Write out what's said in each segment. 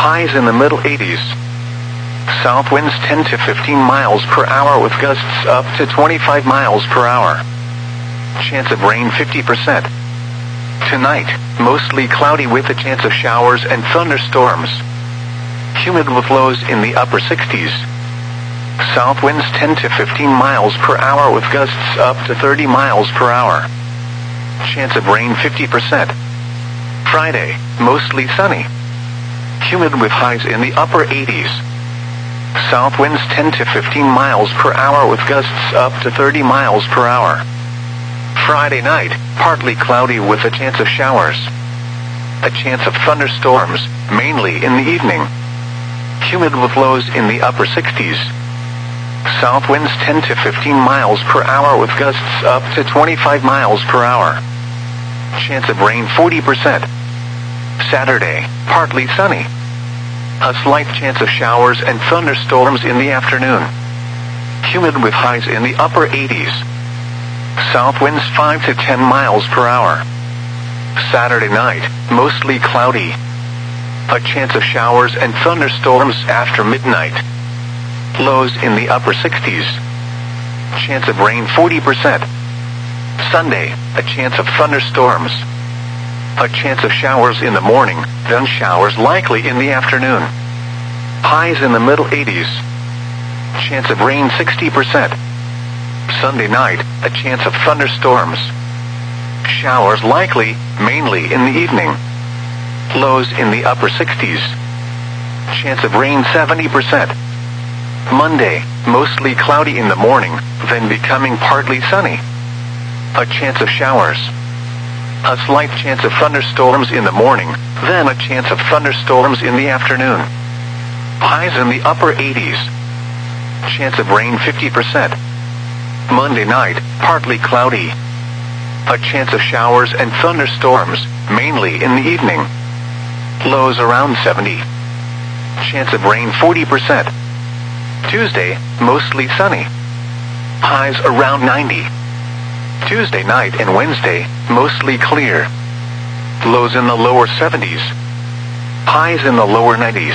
Highs in the middle 80s. South winds 10 to 15 miles per hour with gusts up to 25 miles per hour. Chance of rain 50%. Tonight, mostly cloudy with a chance of showers and thunderstorms. Humid with lows in the upper 60s. South winds 10 to 15 miles per hour with gusts up to 30 miles per hour. Chance of rain 50%. Friday, mostly sunny. Humid with highs in the upper 80s. South winds 10 to 15 miles per hour with gusts up to 30 miles per hour. Friday night, partly cloudy with a chance of showers. A chance of thunderstorms, mainly in the evening. Humid with lows in the upper 60s. South winds 10 to 15 miles per hour with gusts up to 25 miles per hour. Chance of rain 40%. Saturday, partly sunny. A slight chance of showers and thunderstorms in the afternoon. Humid with highs in the upper 80s. South winds 5 to 10 miles per hour. Saturday night, mostly cloudy. A chance of showers and thunderstorms after midnight. Lows in the upper 60s. Chance of rain 40%. Sunday, a chance of thunderstorms. A chance of showers in the morning, then showers likely in the afternoon. Highs in the middle 80s. Chance of rain 60%. Sunday night, a chance of thunderstorms. Showers likely, mainly in the evening. Lows in the upper 60s. Chance of rain 70%. Monday, mostly cloudy in the morning, then becoming partly sunny. A chance of showers. A slight chance of thunderstorms in the morning, then a chance of thunderstorms in the afternoon. Highs in the upper 80s. Chance of rain 50%. Monday night, partly cloudy. A chance of showers and thunderstorms, mainly in the evening. Lows around 70. Chance of rain 40%. Tuesday, mostly sunny. Highs around 90. Tuesday night and Wednesday, mostly clear. Lows in the lower 70s. Highs in the lower 90s.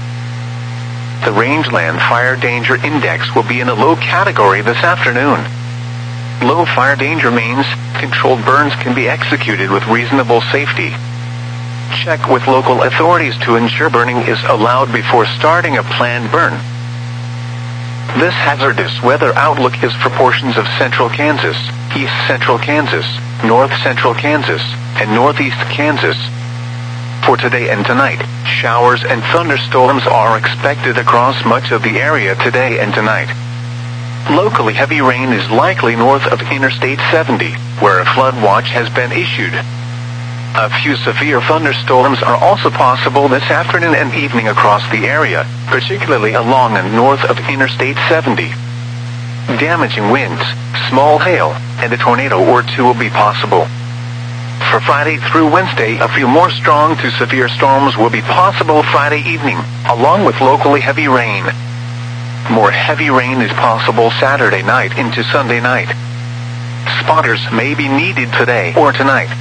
The Rangeland Fire Danger Index will be in a low category this afternoon. Low fire danger means controlled burns can be executed with reasonable safety. Check with local authorities to ensure burning is allowed before starting a planned burn. This hazardous weather outlook is for portions of central Kansas, east central Kansas, north central Kansas, and northeast Kansas. For today and tonight, showers and thunderstorms are expected across much of the area today and tonight. Locally heavy rain is likely north of Interstate 70, where a flood watch has been issued. A few severe thunderstorms are also possible this afternoon and evening across the area, particularly along and north of Interstate 70. Damaging winds, small hail, and a tornado or two will be possible. For Friday through Wednesday, a few more strong to severe storms will be possible Friday evening, along with locally heavy rain. More heavy rain is possible Saturday night into Sunday night. Spotters may be needed today or tonight.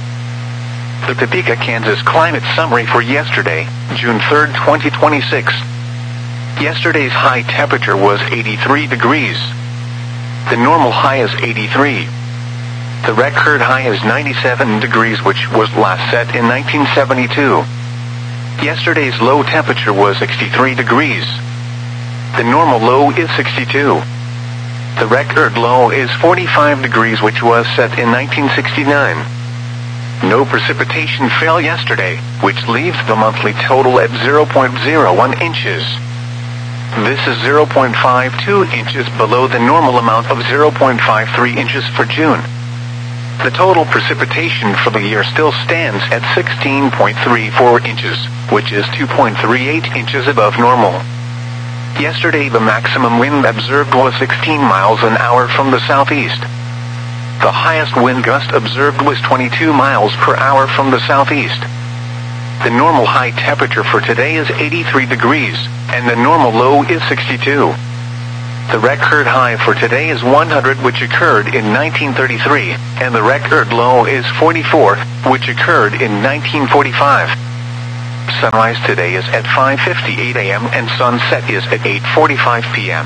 The Topeka, Kansas climate summary for yesterday, June 3, 2026. Yesterday's high temperature was 83 degrees. The normal high is 83. The record high is 97 degrees, which was last set in 1972. Yesterday's low temperature was 63 degrees. The normal low is 62. The record low is 45 degrees, which was set in 1969. No precipitation fell yesterday, which leaves the monthly total at 0.01 inches. This is 0.52 inches below the normal amount of 0.53 inches for June. The total precipitation for the year still stands at 16.34 inches, which is 2.38 inches above normal. Yesterday the maximum wind observed was 16 miles an hour from the southeast. The highest wind gust observed was 22 miles per hour from the southeast. The normal high temperature for today is 83 degrees, and the normal low is 62. The record high for today is 100, which occurred in 1933, and the record low is 44, which occurred in 1945. Sunrise today is at 5:58 a.m. and sunset is at 8:45 p.m.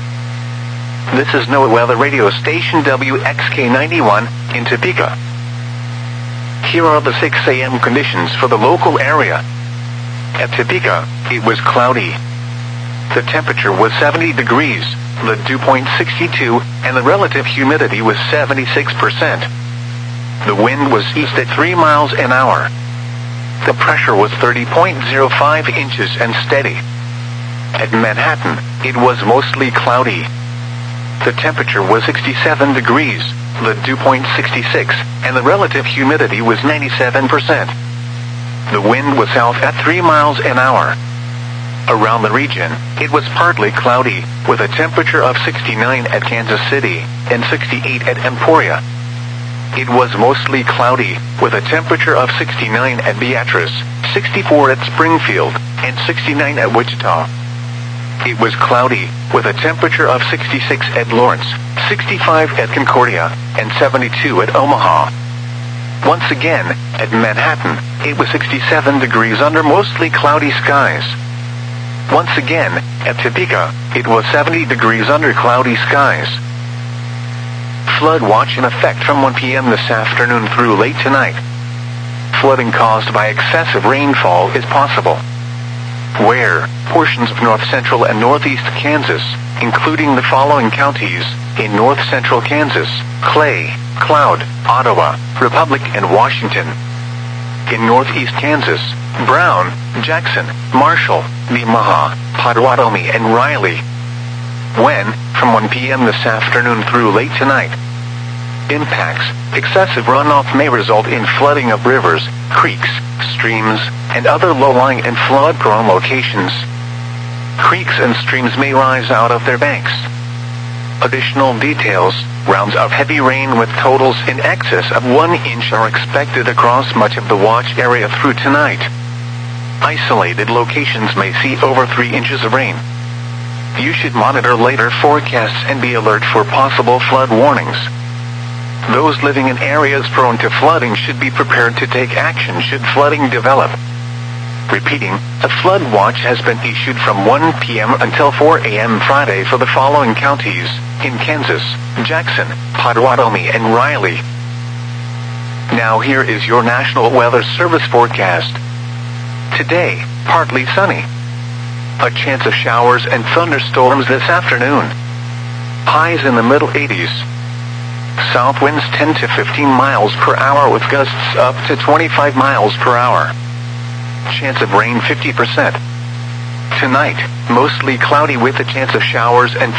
This is NOAA Weather Radio Station WXK91 in Topeka. Here are the 6 a.m. conditions for the local area. At Topeka, it was cloudy. The temperature was 70 degrees, the dew point 62, and the relative humidity was 76%. The wind was east at 3 miles an hour. The pressure was 30.05 inches and steady. At Manhattan, it was mostly cloudy. The temperature was 67 degrees, the dew point 66, and the relative humidity was 97%. The wind was south at 3 miles an hour. Around the region, it was partly cloudy, with a temperature of 69 at Kansas City and 68 at Emporia. It was mostly cloudy, with a temperature of 69 at Beatrice, 64 at Springfield, and 69 at Wichita. It was cloudy, with a temperature of 66 at Lawrence, 65 at Concordia, and 72 at Omaha. Once again, at Manhattan, it was 67 degrees under mostly cloudy skies. Once again, at Topeka, it was 70 degrees under cloudy skies. Flood watch in effect from 1 p.m. this afternoon through late tonight. Flooding caused by excessive rainfall is possible. Where portions of north central and northeast Kansas, including the following counties, in north central Kansas: Clay, Cloud, Ottawa, Republic, and Washington. In northeast Kansas: Brown, Jackson, Marshall, Nemaha, Potawatomi, and Riley. When, from 1 p.m. this afternoon through late tonight. Impacts: excessive runoff may result in flooding of rivers, creeks, streams, and other low-lying and flood-prone locations. Creeks and streams may rise out of their banks. Additional details: rounds of heavy rain with totals in excess of 1 inch are expected across much of the watch area through tonight. Isolated locations may see over 3 inches of rain. You should monitor later forecasts and be alert for possible flood warnings. Those living in areas prone to flooding should be prepared to take action should flooding develop. Repeating, a flood watch has been issued from 1 p.m. until 4 a.m. Friday for the following counties: in Kansas, Jackson, Potawatomi, and Riley. Now here is your National Weather Service forecast. Today, partly sunny. A chance of showers and thunderstorms this afternoon. Highs in the middle 80s. South winds 10 to 15 miles per hour with gusts up to 25 miles per hour. Chance of rain 50%. Tonight, mostly cloudy with a chance of showers and